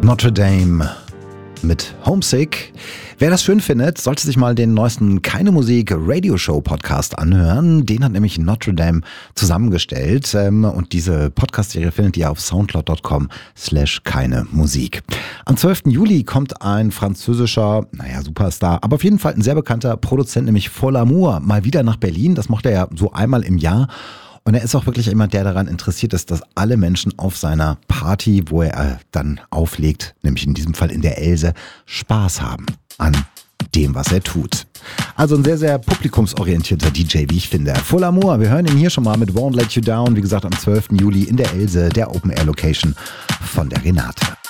Notre Dame mit Homesick. Wer das schön findet, sollte sich mal den neuesten Keine Musik Radioshow Podcast anhören. Den hat nämlich Notre Dame zusammengestellt. Und diese Podcast-Serie findet ihr auf soundcloud.com/keine Musik. Am 12. Juli kommt ein französischer, Superstar, aber auf jeden Fall ein sehr bekannter Produzent, nämlich Folamour, mal wieder nach Berlin. Das macht er ja so einmal im Jahr. Und er ist auch wirklich jemand, der daran interessiert ist, dass alle Menschen auf seiner Party, wo er dann auflegt, nämlich in diesem Fall in der Else, Spaß haben an dem, was er tut. Also ein sehr, sehr publikumsorientierter DJ, wie ich finde. Folamour, wir hören ihn hier schon mal mit Won't Let You Down, wie gesagt am 12. Juli in der Else, der Open-Air-Location von der Renate.